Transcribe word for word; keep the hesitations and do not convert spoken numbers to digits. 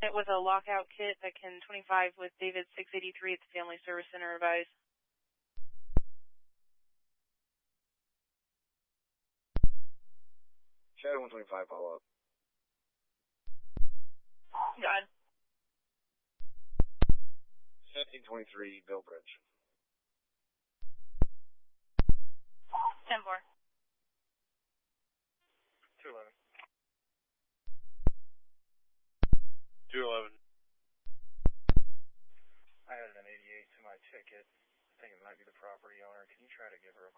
It with a lockout kit that can twenty-five with David six eighty-three at the Family Service Center, advise. Shadow one twenty-five, follow up. God. seventeen twenty-three, Bill Bridge. ten four. two eleven. two eleven. I added an eighty-eight to my ticket. I think it might be the property owner. Can you try to give her a